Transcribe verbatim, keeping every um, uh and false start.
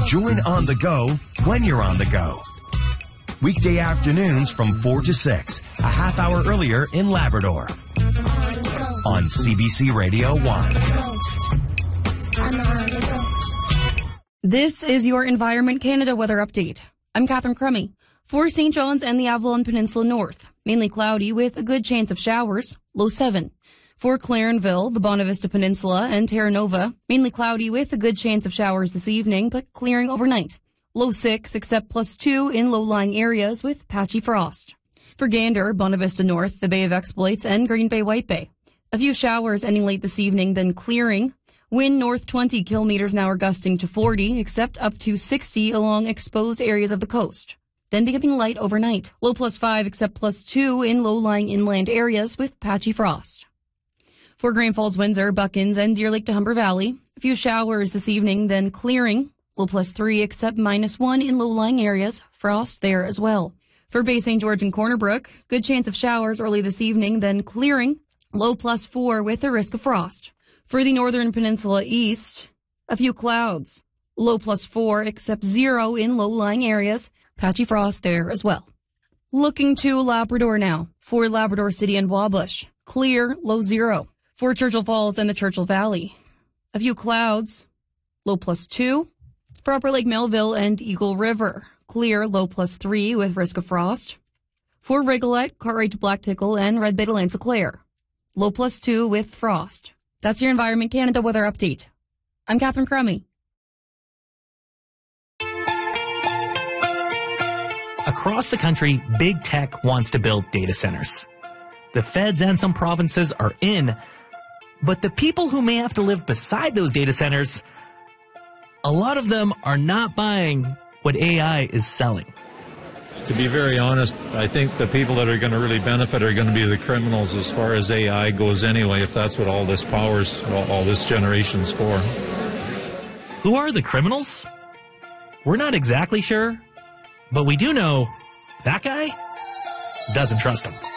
Join On the Go when you're on the go. Weekday afternoons from four to six, a half hour earlier in Labrador. On C B C Radio one. This is your Environment Canada weather update. I'm Catherine Crummy. For Saint John's and the Avalon Peninsula North, mainly cloudy with a good chance of showers, low seven. For Clarenville, the Bonavista Peninsula, and Terra Nova, mainly cloudy with a good chance of showers this evening, but clearing overnight. Low six, except plus two in low-lying areas with patchy frost. For Gander, Bonavista North, the Bay of Exploits, and Green Bay White Bay. A few showers ending late this evening, then clearing. Wind north twenty kilometers an hour gusting to forty, except up to sixty along exposed areas of the coast. Then becoming light overnight. Low plus five, except plus two in low-lying inland areas with patchy frost. For Grand Falls, Windsor, Buckins, and Deer Lake to Humber Valley, a few showers this evening, then clearing. Low plus three, except minus one in low-lying areas. Frost there as well. For Bay Saint George and Corner Brook, good chance of showers early this evening, then clearing. Low plus four with a risk of frost. For the Northern Peninsula East, a few clouds. Low plus four, except zero in low-lying areas. Patchy frost there as well. Looking to Labrador now. For Labrador City and Wabush, clear, low zero. For Churchill Falls and the Churchill Valley, a few clouds, low plus two. For Upper Lake Melville and Eagle River, clear, low plus three with risk of frost. For Rigolette, Cartwright to Black Tickle, and Red Bay to Lanza Clare, low plus two with frost. That's your Environment Canada weather update. I'm Catherine Crummy. Across the country, big tech wants to build data centers. The feds and some provinces are in, but the people who may have to live beside those data centers, a lot of them are not buying what A I is selling. To be very honest, I think the people that are going to really benefit are going to be the criminals as far as A I goes anyway, if that's what all this power's, all, all this generation's for. Who are the criminals? We're not exactly sure. But we do know that guy doesn't trust him.